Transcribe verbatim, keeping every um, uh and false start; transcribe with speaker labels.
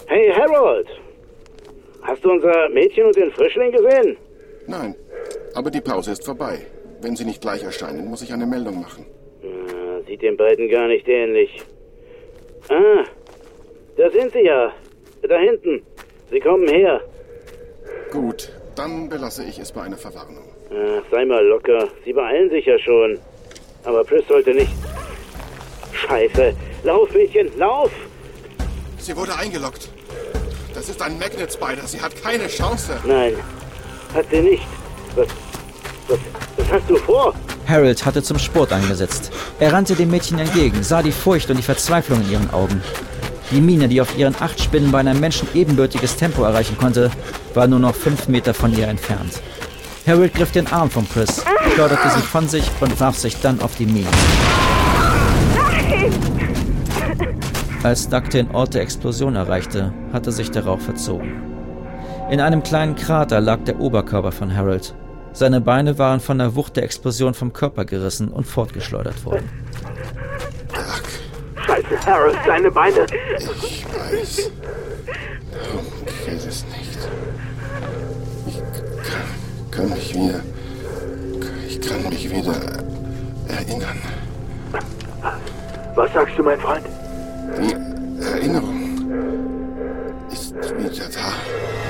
Speaker 1: Hey Harold, hast du unser Mädchen und den Frischling gesehen?
Speaker 2: Nein, aber die Pause ist vorbei. Wenn sie nicht gleich erscheinen, muss ich eine Meldung machen.
Speaker 1: Ah, sieht den beiden gar nicht ähnlich. Ah, da sind sie ja. Da hinten. Sie kommen her.
Speaker 2: Gut, dann belasse ich es bei einer Verwarnung.
Speaker 1: Ah, sei mal locker. Sie beeilen sich ja schon. Aber Pris sollte nicht... Scheiße. Lauf, Mädchen, lauf!
Speaker 2: Sie wurde eingeloggt. Das ist ein Magnet Spider. Sie hat keine Chance.
Speaker 1: Nein, hat sie nicht. Was, was, was hast du vor?
Speaker 3: Harold hatte zum Sport angesetzt. Er rannte dem Mädchen entgegen, sah die Furcht und die Verzweiflung in ihren Augen. Die Mine, die auf ihren acht Spinnen bei einem Menschen ebenbürtiges Tempo erreichen konnte, war nur noch fünf Meter von ihr entfernt. Harold griff den Arm von Pris, schleuderte sie von sich und warf sich dann auf die Mine. Als Doug den Ort der Explosion erreichte, hatte sich der Rauch verzogen. In einem kleinen Krater lag der Oberkörper von Harold. Seine Beine waren von der Wucht der Explosion vom Körper gerissen und fortgeschleudert worden.
Speaker 2: Doug.
Speaker 1: Scheiße, Harold, deine Beine.
Speaker 2: Ich weiß. Darum geht es nicht. Ich kann, kann mich wieder... Ich kann mich wieder erinnern.
Speaker 1: Was sagst du, mein Freund?
Speaker 2: Die Erinnerung ist wieder da.